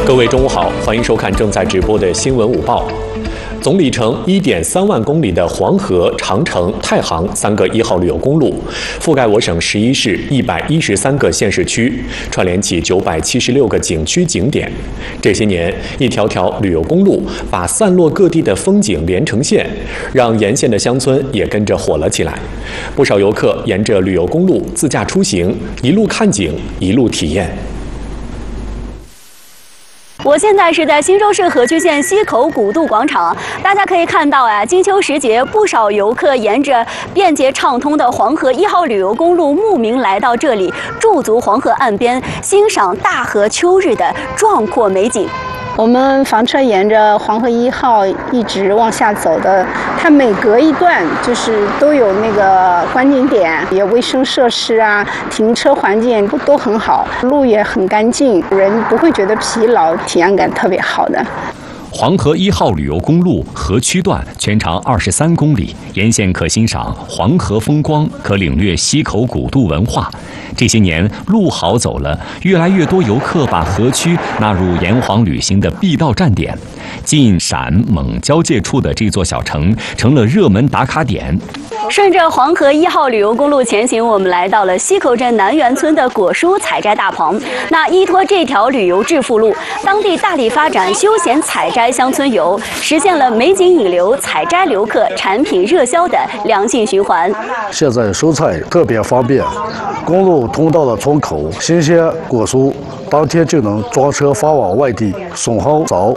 各位中午好，欢迎收看正在直播的新闻午报。总里程1.3万公里的黄河、长城、太行3个1号旅游公路，覆盖我省11市113个县市区，串联起976个景区景点。这些年，一条条旅游公路把散落各地的风景连成线，让沿线的乡村也跟着火了起来。不少游客沿着旅游公路自驾出行，一路看景，一路体验。 我现在是在新州市河曲县西口古渡广场，大家可以看到金秋时节，不少游客沿着便捷畅通的黄河1号旅游公路慕名来到这里，驻足黄河岸边，欣赏大河秋日的壮阔美景。 我们房车沿着黄河1号一直往下走的，它每隔一段就是都有那个观景点，也卫生设施啊，停车环境都很好，路也很干净，人不会觉得疲劳，体验感特别好的。 黄河1号旅游公路河曲段全长23公里，沿线可欣赏黄河风光，可领略西口古渡文化。这些年路好走了，越来越多游客把河曲纳入沿黄旅行的必到站点。晋陕蒙交界处的这座小城成了热门打卡点。 顺着黄河1号旅游公路前行，我们来到了西口镇南园村的果蔬采摘大棚。那依托这条旅游致富路，当地大力发展休闲采摘乡村游，实现了美景引流、采摘留客、产品热销的良性循环。 现在收菜特别方便，公路通道的窗口，新鲜果蔬当天就能装车发往外地，损耗早，